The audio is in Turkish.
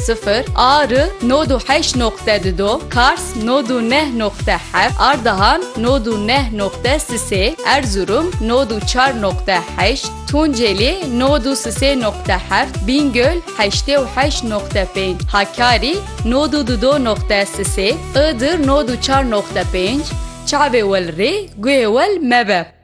0, Ağrı nodu 8.2, Kars nodu 9.7, Ardahan nodu 9.3, Erzurum nodu 4.8, Tunceli nodu 3.7, Bingöl 8.5, Hakkari nodu 2.3, Iğdır nodu 4.5, Çabe vel Ri, Guye vel Mebe.